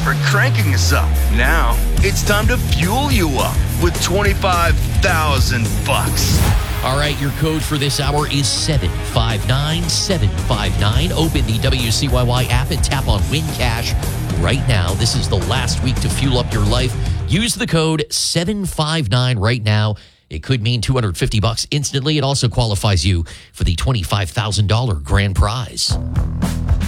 for cranking us up. Now, it's time to fuel you up with $25,000. All right, your code for this hour is 759759. Open the WCYY app and tap on Win Cash right now. This is the last week to fuel up your life. Use the code 759 right now. It could mean $250 instantly. It also qualifies you for the $25,000 grand prize.